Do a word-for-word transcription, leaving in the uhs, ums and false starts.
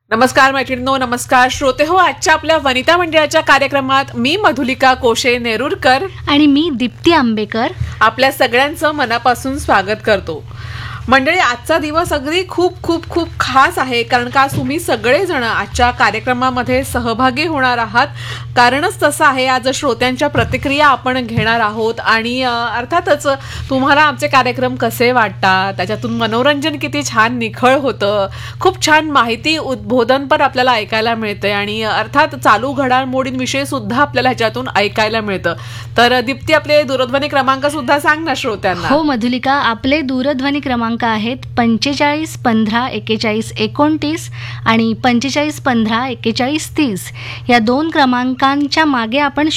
नमस्कार मैत्रिणींनो, नमस्कार श्रोते हो. आजच्या आपल्या वनिता मंडळाच्या कार्यक्रमात मी मधुलिका कोशे नेरुरकर आणि मी दीप्ती आंबेकर आपल्या सगळ्यांचं मनापासून स्वागत करतो. मंडळी, आजचा दिवस अगदी खूप खूप खूप खास आहे, कारण का तुम्ही सगळेजण आजच्या कार्यक्रमामध्ये सहभागी होणार आहात. कारणच तसं आहे, आज श्रोत्यांच्या प्रतिक्रिया आपण घेणार आहोत आणि अर्थातच तुम्हाला आमचे कार्यक्रम कसे वाटतात, त्याच्यातून मनोरंजन किती छान निखळ होतं, खूप छान माहिती उद्बोधनपर आपल्याला ऐकायला मिळते आणि अर्थात चालू घडामोडींविषयी सुद्धा आपल्याला ह्याच्यातून ऐकायला मिळतं. तर दीप्ती, आपले दूरध्वनी क्रमांक सुद्धा सांग ना श्रोत्यांना. हो मधुलिका, आपले दूरध्वनी क्रमांक आहेत पंचेचाळीस पंधरा एकेचाळीस एकोणतीस आणि पंचेचाळीस पंधरा एकेचाळीस तीस. या दोन क्रमांकांच्या मागे आपण